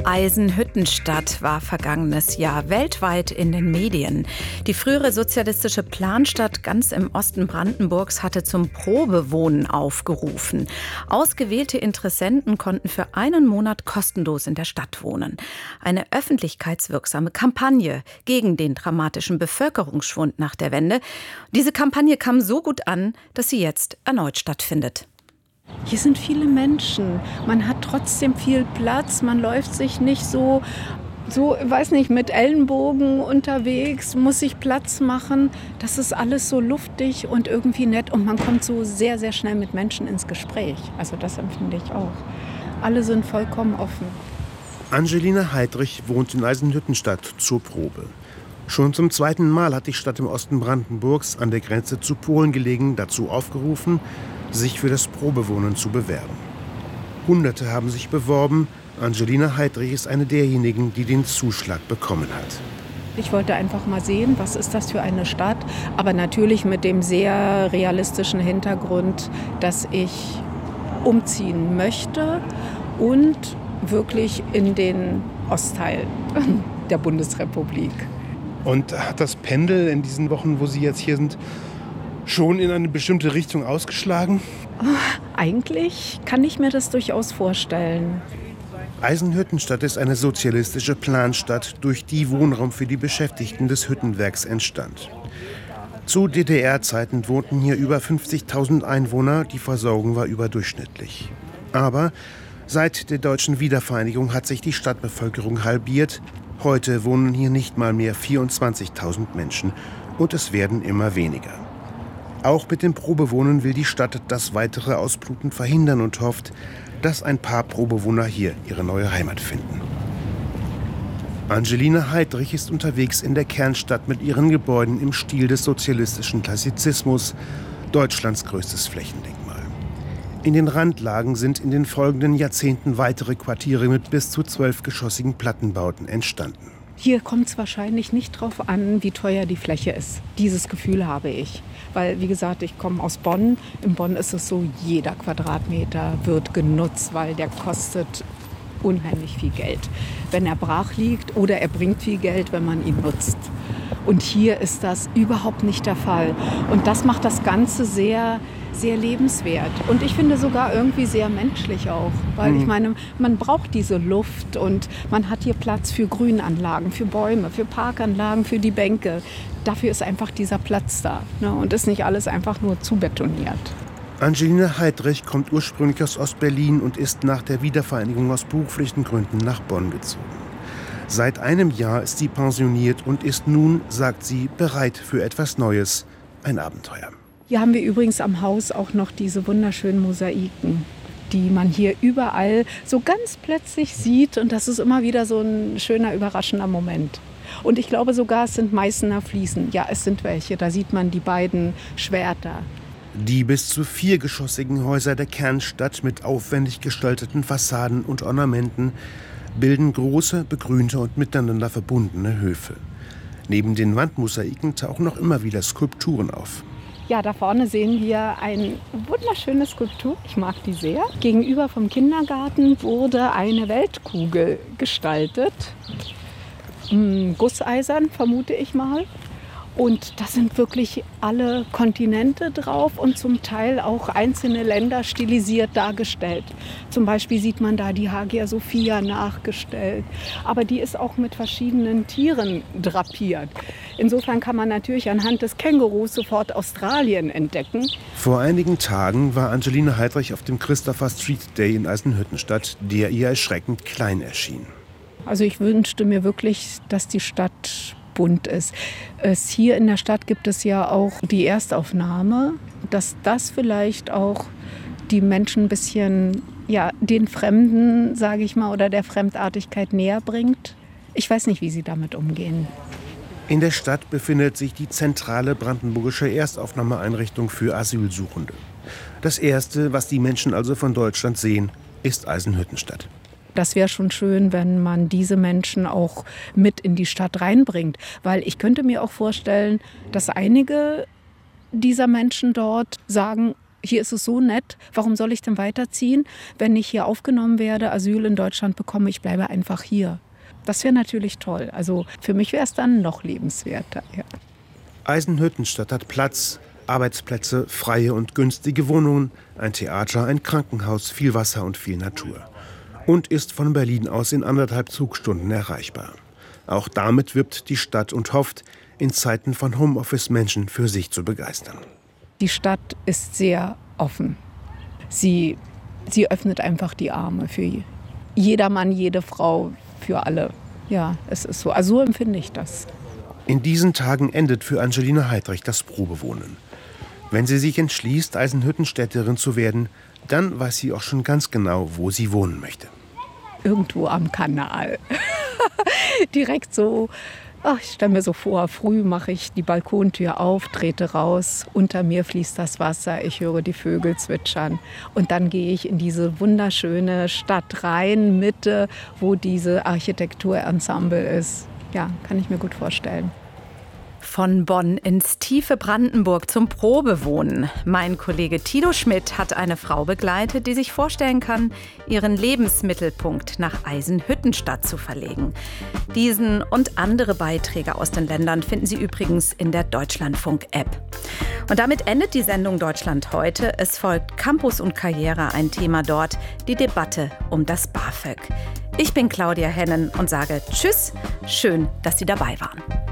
Eisenhüttenstadt war vergangenes Jahr weltweit in den Medien. Die frühere sozialistische Planstadt ganz im Osten Brandenburgs hatte zum Probewohnen aufgerufen. Ausgewählte Interessenten konnten für einen Monat kostenlos in der Stadt wohnen. Eine öffentlichkeitswirksame Kampagne gegen den dramatischen Bevölkerungsschwund nach der Wende. Diese Kampagne kam so gut an, dass sie jetzt erneut stattfindet. Hier sind viele Menschen, man hat trotzdem viel Platz, man läuft sich nicht so, weiß nicht, mit Ellenbogen unterwegs, muss sich Platz machen. Das ist alles so luftig und irgendwie nett und man kommt so sehr, sehr schnell mit Menschen ins Gespräch. Also das empfinde ich auch. Alle sind vollkommen offen. Angelina Heidrich wohnt in Eisenhüttenstadt zur Probe. Schon zum zweiten Mal hat die Stadt im Osten Brandenburgs, an der Grenze zu Polen gelegen, dazu aufgerufen, sich für das Probewohnen zu bewerben. Hunderte haben sich beworben. Angelina Heidrich ist eine derjenigen, die den Zuschlag bekommen hat. Ich wollte einfach mal sehen, was ist das für eine Stadt, aber natürlich mit dem sehr realistischen Hintergrund, dass ich umziehen möchte und wirklich in den Ostteil der Bundesrepublik. Und hat das Pendel in diesen Wochen, wo Sie jetzt hier sind, schon in eine bestimmte Richtung ausgeschlagen? Eigentlich kann ich mir das durchaus vorstellen. Eisenhüttenstadt ist eine sozialistische Planstadt, durch die Wohnraum für die Beschäftigten des Hüttenwerks entstand. Zu DDR-Zeiten wohnten hier über 50.000 Einwohner, die Versorgung war überdurchschnittlich. Aber seit der deutschen Wiedervereinigung hat sich die Stadtbevölkerung halbiert. Heute wohnen hier nicht mal mehr 24.000 Menschen und es werden immer weniger. Auch mit dem Probewohnen will die Stadt das weitere Ausbluten verhindern und hofft, dass ein paar Probewohner hier ihre neue Heimat finden. Angelina Heidrich ist unterwegs in der Kernstadt mit ihren Gebäuden im Stil des sozialistischen Klassizismus, Deutschlands größtes Flächendenkmal. In den Randlagen sind in den folgenden Jahrzehnten weitere Quartiere mit bis zu 12-geschossigen Plattenbauten entstanden. Hier kommt es wahrscheinlich nicht drauf an, wie teuer die Fläche ist. Dieses Gefühl habe ich. Weil, wie gesagt, ich komme aus Bonn. In Bonn ist es so, jeder Quadratmeter wird genutzt, weil der kostet unheimlich viel Geld, wenn er brach liegt, oder er bringt viel Geld, wenn man ihn nutzt. Und hier ist das überhaupt nicht der Fall. Und das macht das Ganze sehr, sehr lebenswert. Und ich finde sogar irgendwie sehr menschlich auch. Weil ich meine, man braucht diese Luft und man hat hier Platz für Grünanlagen, für Bäume, für Parkanlagen, für die Bänke. Dafür ist einfach dieser Platz da, ne? Und ist nicht alles einfach nur zubetoniert. Angelina Heidrich kommt ursprünglich aus Ostberlin und ist nach der Wiedervereinigung aus beruflichen Gründen nach Bonn gezogen. Seit einem Jahr ist sie pensioniert und ist nun, sagt sie, bereit für etwas Neues, ein Abenteuer. Hier haben wir übrigens am Haus auch noch diese wunderschönen Mosaiken, die man hier überall so ganz plötzlich sieht. Und das ist immer wieder so ein schöner, überraschender Moment. Und ich glaube sogar, es sind Meißner Fliesen. Ja, es sind welche. Da sieht man die beiden Schwerter. Die bis zu 4-geschossigen Häuser der Kernstadt mit aufwendig gestalteten Fassaden und Ornamenten bilden große, begrünte und miteinander verbundene Höfe. Neben den Wandmosaiken tauchen noch immer wieder Skulpturen auf. Ja, da vorne sehen wir eine wunderschöne Skulptur. Ich mag die sehr. Gegenüber vom Kindergarten wurde eine Weltkugel gestaltet. Gusseisern, vermute ich mal. Und da sind wirklich alle Kontinente drauf und zum Teil auch einzelne Länder stilisiert dargestellt. Zum Beispiel sieht man da die Hagia Sophia nachgestellt. Aber die ist auch mit verschiedenen Tieren drapiert. Insofern kann man natürlich anhand des Kängurus sofort Australien entdecken. Vor einigen Tagen war Angelina Heidrich auf dem Christopher Street Day in Eisenhüttenstadt, der ihr erschreckend klein erschien. Also ich wünschte mir wirklich, dass die Stadt bunt ist. Hier in der Stadt gibt es ja auch die Erstaufnahme, dass das vielleicht auch die Menschen ein bisschen, ja, den Fremden, sage ich mal, oder der Fremdartigkeit näher bringt. Ich weiß nicht, wie sie damit umgehen. In der Stadt befindet sich die zentrale brandenburgische Erstaufnahmeeinrichtung für Asylsuchende. Das Erste, was die Menschen also von Deutschland sehen, ist Eisenhüttenstadt. Das wäre schon schön, wenn man diese Menschen auch mit in die Stadt reinbringt. Weil ich könnte mir auch vorstellen, dass einige dieser Menschen dort sagen, Hier ist es so nett, warum soll ich denn weiterziehen? Wenn ich hier aufgenommen werde, Asyl in Deutschland bekomme, ich bleibe einfach hier. Das wäre natürlich toll. Also für mich wäre es dann noch lebenswerter. Ja. Eisenhüttenstadt hat Platz, Arbeitsplätze, freie und günstige Wohnungen, ein Theater, ein Krankenhaus, viel Wasser und viel Natur. Und ist von Berlin aus in 1,5 Zugstunden erreichbar. Auch damit wirbt die Stadt und hofft, in Zeiten von Homeoffice Menschen für sich zu begeistern. Die Stadt ist sehr offen. Sie öffnet einfach die Arme für jeder Mann, jede Frau, für alle. Ja, es ist so. Also so empfinde ich das. In diesen Tagen endet für Angelina Heidrich das Probewohnen. Wenn sie sich entschließt, Eisenhüttenstädterin zu werden, dann weiß sie auch schon ganz genau, wo sie wohnen möchte. Irgendwo am Kanal. Direkt so. Ich stelle mir so vor, früh mache ich die Balkontür auf, trete raus, unter mir fließt das Wasser, ich höre die Vögel zwitschern. Und dann gehe ich in diese wunderschöne Stadt rein, Mitte, wo diese Architekturensemble ist. Ja, kann ich mir gut vorstellen. Von Bonn ins tiefe Brandenburg zum Probewohnen. Mein Kollege Tilo Schmidt hat eine Frau begleitet, die sich vorstellen kann, ihren Lebensmittelpunkt nach Eisenhüttenstadt zu verlegen. Diesen und andere Beiträge aus den Ländern finden Sie übrigens in der Deutschlandfunk-App. Und damit endet die Sendung Deutschland heute. Es folgt Campus und Karriere, ein Thema dort, die Debatte um das BAföG. Ich bin Claudia Hennen und sage Tschüss, schön, dass Sie dabei waren.